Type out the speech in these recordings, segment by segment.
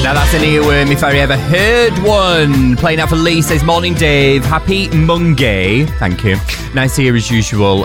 Now that's an earworm if I ever heard one. Playing out for Lee says, morning Dave, happy Monday. Thank you. Nice to hear as usual.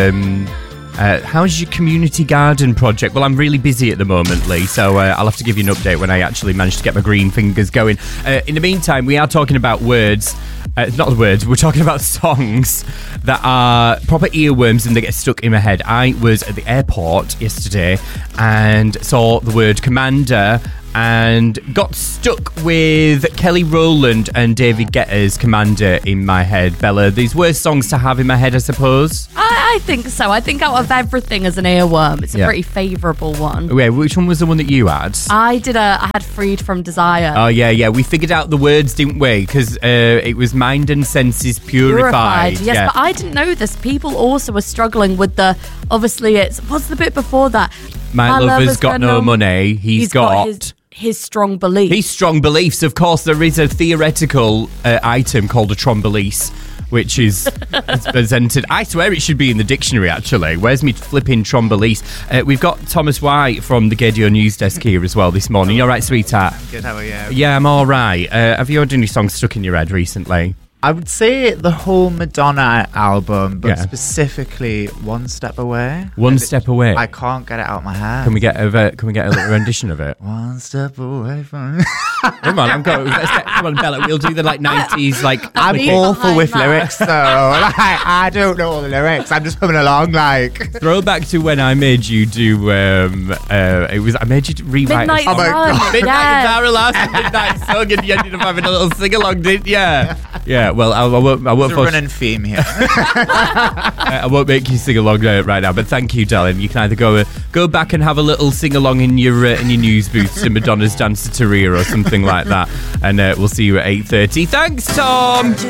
How's your community garden project? Well, I'm really busy at the moment, Lee, so I'll have to give you an update when I actually manage to get my green fingers going. In the meantime, we are talking about words. Not words, we're talking about songs that are proper earworms and they get stuck in my head. I was at the airport yesterday and saw the word commander and got stuck with Kelly Rowland and David Guetta's Commander in my head. Bella, these worst songs to have in my head, I suppose? I think so. I think out of everything as an earworm, it's a pretty favourable one. Wait, which one was the one that you had? I had Freed from Desire. Oh, yeah. We figured out the words, didn't we? Because it was Mind and Senses Purified. Yes, yeah. But I didn't know this. People also were struggling with obviously what's the bit before that? My lover's got no money. He's got his strong beliefs. His strong beliefs. Of course, there is a theoretical item called a trombolese, which is presented. I swear it should be in the dictionary, actually. Where's me flipping trombolese? We've got Thomas White from the Gaydio News Desk here as well this morning. You all right, sweetheart? Good, how are you? Yeah, I'm all right. Have you had any songs stuck in your head recently? I would say the whole Madonna album, but specifically One Step Away. One Step Away. I can't get it out of my head. Can we get a little rendition of it? One step away from. Come on, come on, Bella. We'll do the 90s I'm awful with lyrics, though. I don't know all the lyrics. I'm just coming along Throw back to when I made you do. I made you rewrite. Midnight Sun. Midnight Sun last Midnight Sun, and you ended up having a little sing along, didn't you? Yeah. Well, I won't. It's a running theme here. I won't make you sing along right now, but thank you, darling. You can either go back and have a little sing along in your news booth to Madonna's Dance to Taria or something like that, and we'll see you at 8:30. Thanks, Tom.